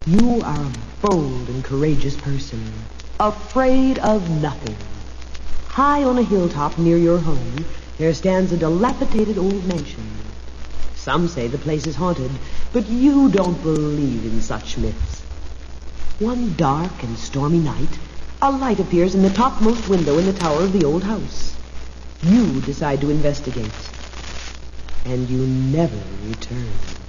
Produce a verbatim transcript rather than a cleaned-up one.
You are a bold and courageous person, afraid of nothing. High on a hilltop near your home, there stands a dilapidated old mansion. Some say the place is haunted, but you don't believe in such myths. One dark and stormy night, a light appears in the topmost window in the tower of the old house. You decide to investigate, and you never return.